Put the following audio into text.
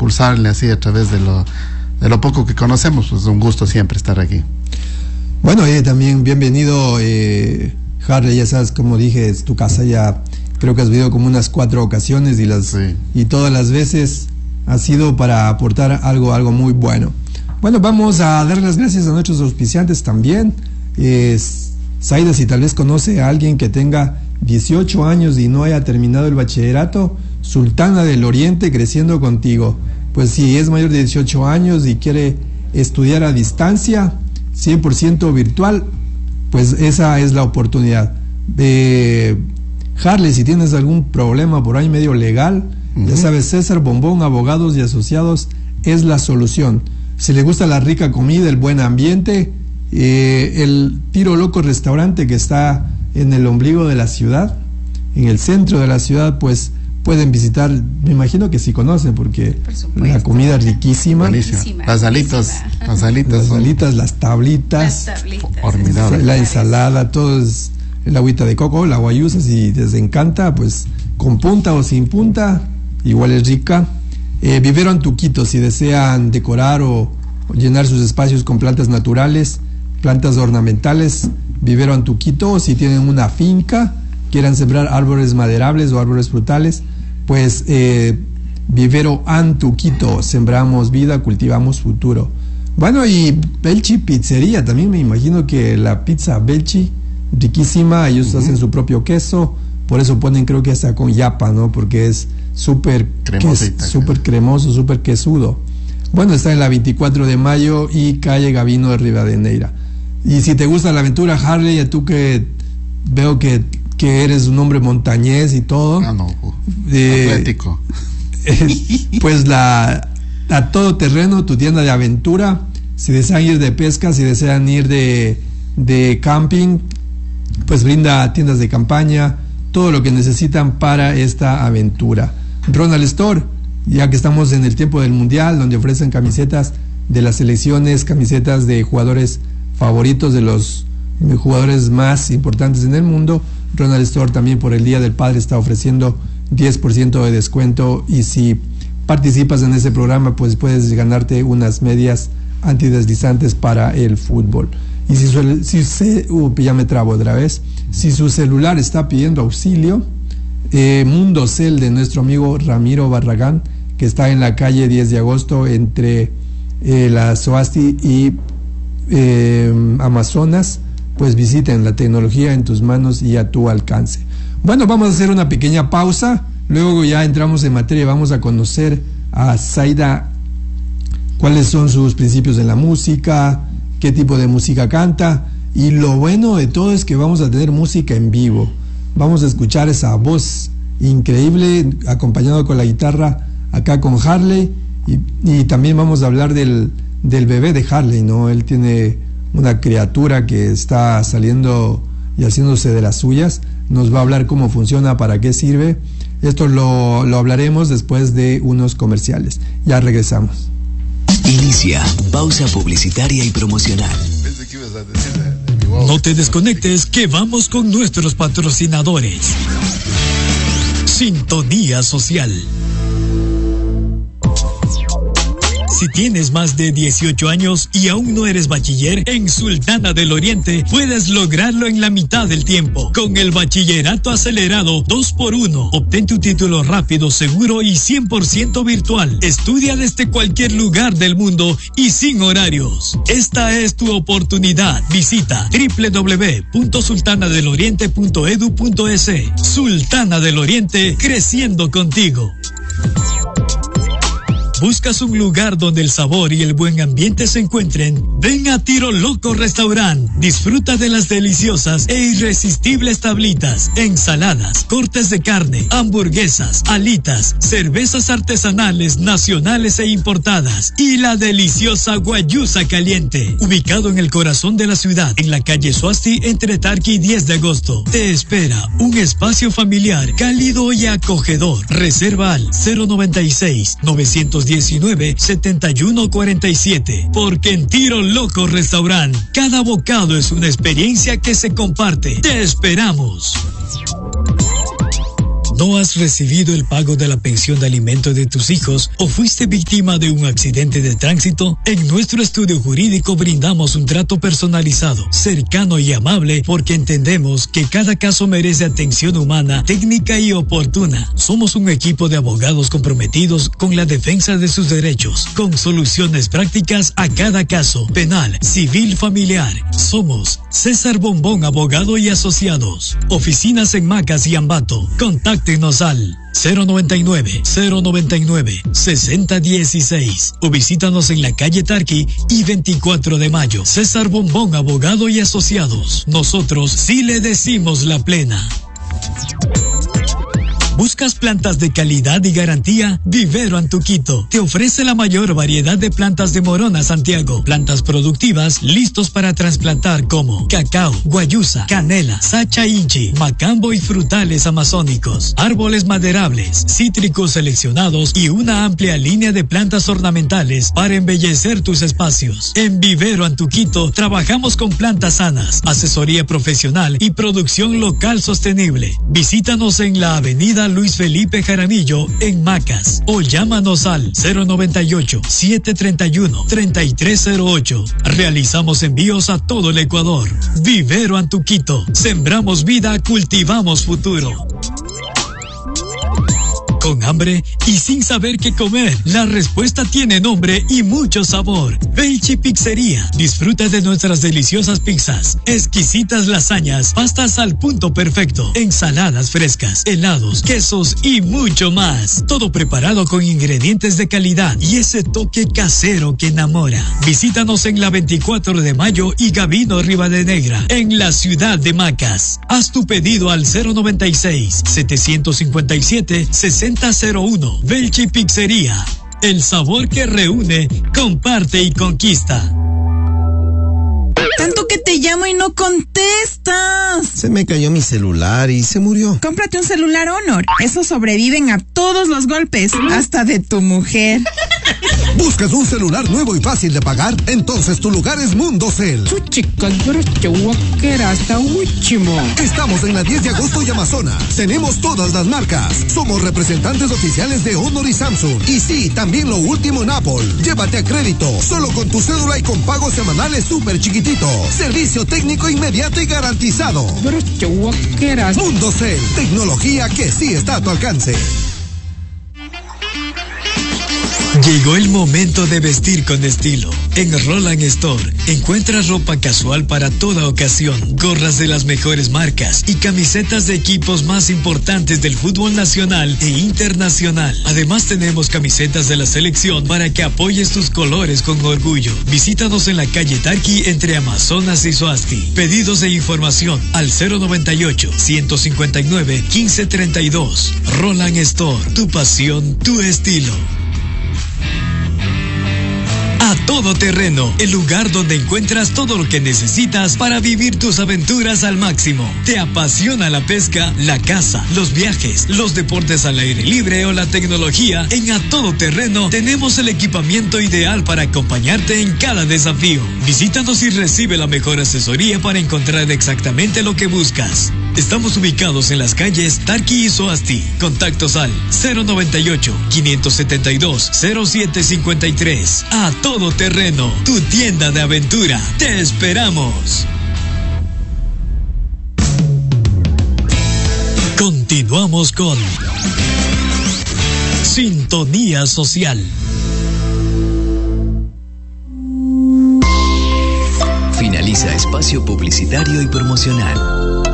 impulsarle así a través de lo poco que conocemos. Pues un gusto siempre estar aquí. Bueno, también bienvenido, Harley. Ya sabes, como dije, es tu casa, ya creo que has venido como unas 4 ocasiones y todas las veces ha sido para aportar algo muy bueno. Bueno, vamos a dar las gracias a nuestros auspiciantes también. Zaida, si tal vez conoce a alguien que tenga 18 años y no haya terminado el bachillerato, Sultana del Oriente, creciendo contigo. Pues si es mayor de 18 años y quiere estudiar a distancia, 100% virtual, pues esa es la oportunidad. Harley, si tienes algún problema por ahí medio legal, ya sabes, César Bombón, Abogados y Asociados es la solución. Si le gusta la rica comida, el buen ambiente, el Tiro Loco Restaurante, que está en el ombligo de la ciudad, en el centro de la ciudad, pues pueden visitar. Me imagino que sí conocen, porque la comida es riquísima. Buenísima. Las alitas, las tablitas, hormigadas, la ensalada, todo es el agüita de coco, la guayusa, si les encanta, pues con punta o sin punta, igual es rica. Vivero Antuquito, si desean decorar o llenar sus espacios con plantas naturales, plantas ornamentales, Vivero Antuquito. O si tienen una finca, quieran sembrar árboles maderables o árboles frutales, pues Vivero Antuquito, sembramos vida, cultivamos futuro. Bueno, y Belchi Pizzería, también me imagino que la pizza Belchi, riquísima, ellos hacen su propio queso, por eso ponen, creo que hasta con yapa, ¿no? Porque es súper cremoso, súper quesudo. Bueno, está en la 24 de mayo y calle Gavino de Rivadeneira. Y si te gusta la aventura, Harley, tú que veo que eres un hombre montañés y todo. Atlético. Pues a todo terreno, tu tienda de aventura. Si desean ir de pesca, si desean ir de camping, pues brinda tiendas de campaña, todo lo que necesitan para esta aventura. Ronald Store, ya que estamos en el tiempo del mundial, donde ofrecen camisetas de las selecciones, camisetas de jugadores favoritos, de los jugadores más importantes en el mundo. Ronald Store también por el Día del Padre está ofreciendo 10% de descuento, y si participas en ese programa, pues puedes ganarte unas medias antideslizantes para el fútbol. Y ya me trabo otra vez. Si su celular está pidiendo auxilio, Mundo Cel de nuestro amigo Ramiro Barragán, que está en la calle 10 de agosto entre la Soasti y Amazonas, pues visiten la tecnología en tus manos y a tu alcance. Bueno, vamos a hacer una pequeña pausa, luego ya entramos en materia, vamos a conocer a Zaida, cuáles son sus principios en la música, qué tipo de música canta, y lo bueno de todo es que vamos a tener música en vivo. Vamos a escuchar esa voz increíble acompañado con la guitarra acá con Harley, y también vamos a hablar del bebé de Harley, ¿no? Él tiene una criatura que está saliendo y haciéndose de las suyas. Nos va a hablar cómo funciona, para qué sirve. Esto lo hablaremos después de unos comerciales. Ya regresamos. Inicia pausa publicitaria y promocional. No te desconectes, que vamos con nuestros patrocinadores. Sintonía Social. Si tienes más de 18 años y aún no eres bachiller, en Sultana del Oriente puedes lograrlo en la mitad del tiempo. Con el bachillerato acelerado 2x1, obtén tu título rápido, seguro y 100% virtual. Estudia desde cualquier lugar del mundo y sin horarios. Esta es tu oportunidad. Visita www.sultanadeloriente.edu.es. Sultana del Oriente, creciendo contigo. ¿Buscas un lugar donde el sabor y el buen ambiente se encuentren? Ven a Tiro Loco Restaurant. Disfruta de las deliciosas e irresistibles tablitas, ensaladas, cortes de carne, hamburguesas, alitas, cervezas artesanales, nacionales e importadas, y la deliciosa guayusa caliente. Ubicado en el corazón de la ciudad, en la calle Soasti, entre Tarqui y 10 de agosto. Te espera un espacio familiar, cálido y acogedor. Reserva al 096-919-7147. Porque en Tiro Loco Restaurant, cada bocado es una experiencia que se comparte. Te esperamos. ¿No has recibido el pago de la pensión de alimentos de tus hijos o fuiste víctima de un accidente de tránsito? En nuestro estudio jurídico brindamos un trato personalizado, cercano y amable porque entendemos que cada caso merece atención humana, técnica y oportuna. Somos un equipo de abogados comprometidos con la defensa de sus derechos, con soluciones prácticas a cada caso, penal, civil, familiar. Somos César Bombón, abogado y asociados. Oficinas en Macas y Ambato. Contáctenos al 099-6016 o visítanos en la calle Tarqui y 24 de mayo. César Bombón, abogado y asociados. Nosotros sí le decimos la plena. ¿Buscas plantas de calidad y garantía? Vivero Antuquito te ofrece la mayor variedad de plantas de Morona, Santiago. Plantas productivas listos para trasplantar como cacao, guayusa, canela, sacha inchi, macambo y frutales amazónicos. Árboles maderables, cítricos seleccionados y una amplia línea de plantas ornamentales para embellecer tus espacios. En Vivero Antuquito trabajamos con plantas sanas, asesoría profesional y producción local sostenible. Visítanos en la avenida Luis Felipe Jaramillo en Macas o llámanos al 098-731-3308. Realizamos envíos a todo el Ecuador. Vivero Antuquito. Sembramos vida, cultivamos futuro. ¿Con hambre y sin saber qué comer? La respuesta tiene nombre y mucho sabor. Velchi Pizzería. Disfruta de nuestras deliciosas pizzas, exquisitas lasañas, pastas al punto perfecto, ensaladas frescas, helados, quesos y mucho más. Todo preparado con ingredientes de calidad y ese toque casero que enamora. Visítanos en la 24 de mayo y Gabino Rivadenegra, en la ciudad de Macas. Haz tu pedido al 096-757-6001. Velchi Pizzería. El sabor que reúne, comparte y conquista. Tanto que te llamo y no contestas. Se me cayó mi celular y se murió. Cómprate un celular Honor. Esos sobreviven a todos los golpes, hasta de tu mujer. ¿Buscas un celular nuevo y fácil de pagar? Entonces tu lugar es Mundocel. Estamos en la 10 de agosto y Amazonas. Tenemos todas las marcas. Somos representantes oficiales de Honor y Samsung. Y sí, también lo último en Apple. Llévate a crédito, solo con tu cédula y con pagos semanales súper chiquititos. Servicio técnico inmediato y garantizado. Mundocel, tecnología que sí está a tu alcance. Llegó el momento de vestir con estilo. En Roland Store encuentras ropa casual para toda ocasión, gorras de las mejores marcas y camisetas de equipos más importantes del fútbol nacional e internacional. Además tenemos camisetas de la selección para que apoyes tus colores con orgullo. Visítanos en la calle Tarqui entre Amazonas y Soasti. Pedidos e información al 098-159-1532. Roland Store, tu pasión, tu estilo. A Todo Terreno, el lugar donde encuentras todo lo que necesitas para vivir tus aventuras al máximo. ¿Te apasiona la pesca, la caza, los viajes, los deportes al aire libre o la tecnología? En A Todo Terreno tenemos el equipamiento ideal para acompañarte en cada desafío. Visítanos y recibe la mejor asesoría para encontrar exactamente lo que buscas. Estamos ubicados en las calles Tarqui y Soasti. Contactos al 098-572-0753. A Todo Terreno, tu tienda de aventura. Te esperamos. Continuamos con Sintonía Social. Finaliza espacio publicitario y promocional.